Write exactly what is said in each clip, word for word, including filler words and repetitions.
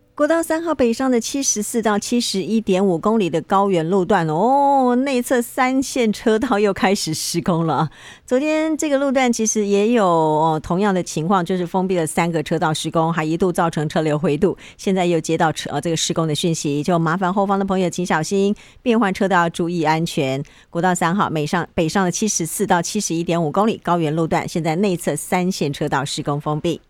国道三号北上的七十四到七十一点五公里的高原路段哦，内侧三线车道又开始施工了。昨天这个路段其实也有、哦、同样的情况，就是封闭了三个车道施工，还一度造成车流回堵。现在又接到车、呃、这个施工的讯息，就麻烦后方的朋友请小心，变换车道注意安全。国道三号北上北上的七十四到七十一点五公里高原路段，现在内侧三线车道施工封闭。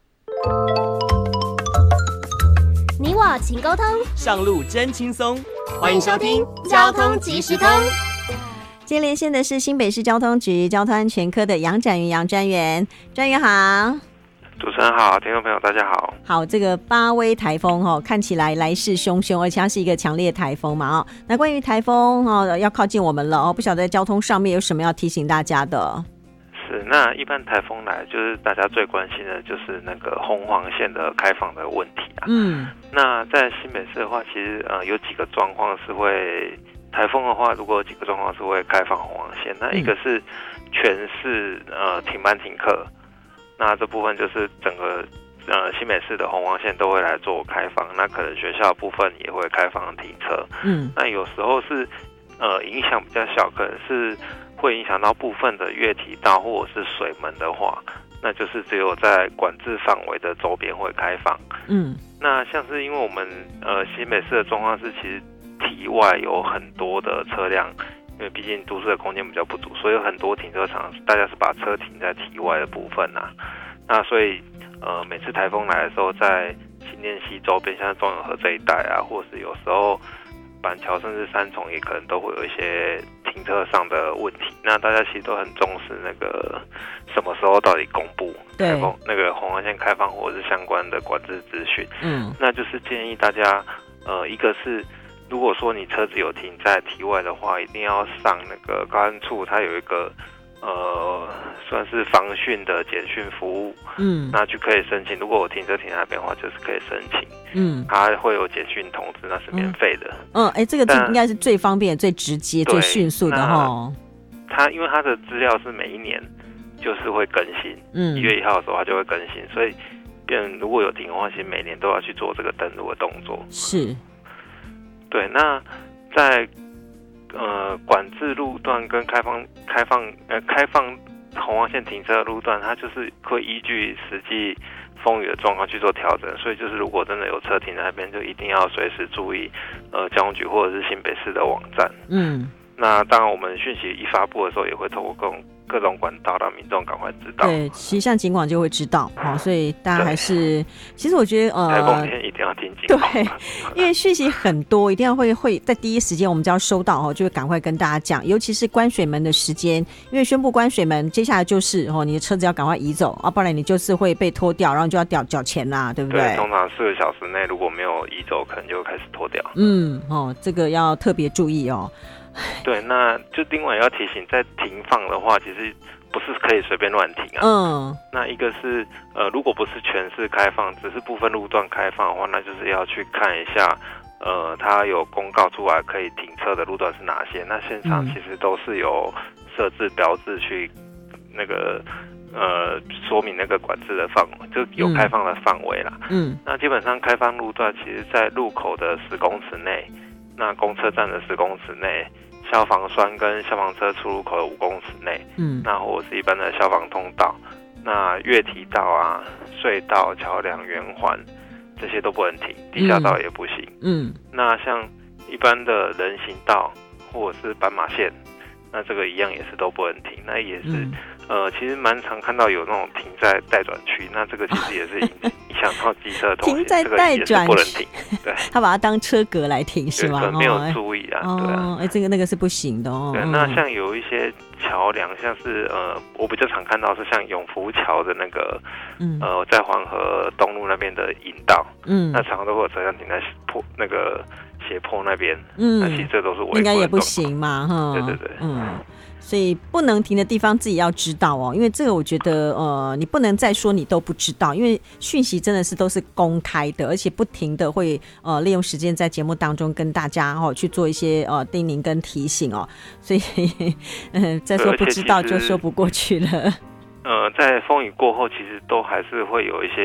你我勤沟通， 上路真轻松。 欢迎收听交通即时通。 今天连线的是新北市交通局交通安全科的杨展云杨专员，专员好。 主持人好，听众朋友大家好。 好，这个八威台风哦，看起来来势汹汹，而且它是一个强烈台风嘛哦。那关于台风哦，要靠近我们了哦，不晓得在交通上面有什么要提醒大家的？ 是，那一般台风来，就是大家最关心的就是那个红黄线的开放的问题啊。嗯，那在新北市的话，其实呃有几个状况是会台风的话，如果有几个状况是会开放红黄线，那一个是全市呃停班停课，那这部分就是整个呃新北市的红黄线都会来做开放，那可能学校部分也会开放停车。嗯，那有时候是呃影响比较小，可能是会影响到部分的月体道或者是水门的话，那就是只有在管制范围的周边会开放。嗯，那像是因为我们呃新北市的状况是，其实体外有很多的车辆，因为毕竟都市的空间比较不足，所以有很多停车场大家是把车停在体外的部分啊。那所以呃每次台风来的时候，在新店溪周边，像中永和这一带啊，或是有时候板桥甚至三重也可能都会有一些停车上的问题，那大家其实都很重视那个什么时候到底公布开放那个红黄线开放或者是相关的管制资讯。嗯，那就是建议大家，呃，一个是如果说你车子有停在体外的话，一定要上那个高安处，它有一个呃算是防汛的简讯服务。嗯，那就可以申请。如果我停车停在那边的话，就是可以申请。嗯，它会有简讯通知，那是免费的。嗯， 哎、欸，这个应该是最方便、最直接、最迅速的哈。 它因为它的资料是每一年就是会更新，嗯，一月一号的时候它就会更新，所以变如果有停的话，其实每年都要去做这个登录的动作。 是， 对。那在呃管制路段跟开放开放呃开放红黄线停车的路段，它就是会依据实际风雨的状况去做调整，所以就是如果真的有车停在那边，就一定要随时注意呃交通局或者是新北市的网站。嗯，那当然我们讯息一发布的时候，也会透过各种各种管道让民众赶快知道。 对，其实像警广就会知道，好、哦，所以大家还是，其实我觉得呃， 台风天一定要听警广。 对，因为讯息很多，一定要会会在第一时间我们只要收到哦，就会赶快跟大家讲，尤其是关水门的时间，因为宣布关水门，接下来就是哦，你的车子要赶快移走啊，不然你就是会被拖掉，然后就要缴缴钱啦，对不对？ 对，通常四个小时内如果没有移走，可能就开始拖掉。 嗯，哦，这个要特别注意哦。 对，那就另外要提醒，在停放的话，其实不是可以随便乱停啊。嗯，那一个是呃，如果不是全市开放，只是部分路段开放的话，那就是要去看一下，呃，它有公告出来可以停车的路段是哪些。那现场其实都是有设置标志去那个呃说明那个管制的范围，就有开放的范围啦。嗯，那基本上开放路段，其实在路口的十公尺内，那公车站的十公尺内。消防栓跟消防车出入口的五公尺内，嗯，那或者是一般的消防通道，那月体道啊、隧道、桥梁、圆环这些都不能停，地下道也不行，嗯，那像一般的人行道或者是斑马线，那这个一样也是都不能停，那也是、嗯、呃，其实蛮常看到有那种停在待转区，那这个其实也是影影响到机车的通行， 停在待转区、 这个也是不能停，对， 他把它当车格来停是吗？ 可能没有注意啊， 哦、 对啊， 哎、欸，这个那个是不行的哦。 对，那像有一些桥梁，像是呃，我比较常看到是像永福桥的那个，嗯，呃，在黄河东路那边的引道，嗯，那常常都会有车辆停在坡那个斜坡那边，嗯，那其实这都是违规的， 应该也不行嘛，哈， 对对对， 嗯。所以不能停的地方自己要知道哦，因为这个我觉得呃，你不能再说你都不知道，因为讯息真的是都是公开的，而且不停的会呃利用时间在节目当中跟大家哦去做一些呃叮咛跟提醒哦，所以呃再说不知道就说不过去了。 呃，在风雨过后，其实都还是会有一些